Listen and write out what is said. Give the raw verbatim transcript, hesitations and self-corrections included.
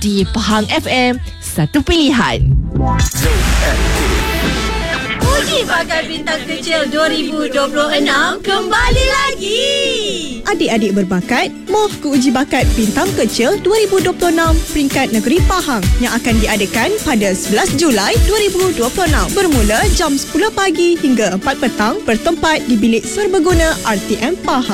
di Pahang F M, satu pilihan. Uji Bakat Bintang Kecil dua ribu dua puluh enam kembali lagi. Adik-adik berbakat, moh ke Uji Bakat Bintang Kecil dua ribu dua puluh enam peringkat negeri Pahang yang akan diadakan pada sebelas Julai dua ribu dua puluh enam bermula jam sepuluh pagi hingga empat petang bertempat di bilik serbaguna R T M Pahang.